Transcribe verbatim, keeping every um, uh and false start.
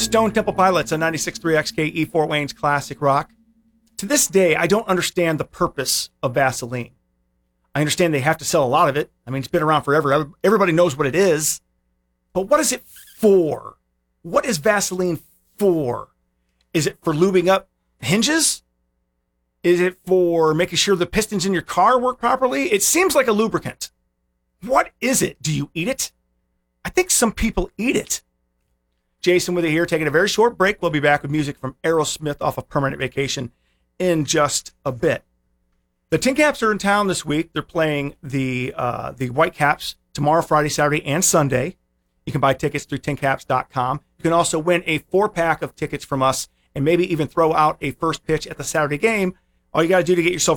Stone Temple Pilots on ninety-six point three X K E Fort Wayne's Classic Rock. To this day, I don't understand the purpose of Vaseline. I understand they have to sell a lot of it. I mean, it's been around forever. Everybody knows what it is. But what is it for? What is Vaseline for? Is it for lubing up hinges? Is it for making sure the pistons in your car work properly? It seems like a lubricant. What is it? Do you eat it? I think some people eat it. Jason with it here, taking a very short break. We'll be back with music from Aerosmith off of Permanent Vacation in just a bit. The Tin Caps are in town this week. They're playing the uh, the Whitecaps tomorrow, Friday, Saturday, and Sunday. You can buy tickets through tin caps dot com. You can also win a four-pack of tickets from us and maybe even throw out a first pitch at the Saturday game. All you got to do to get yourself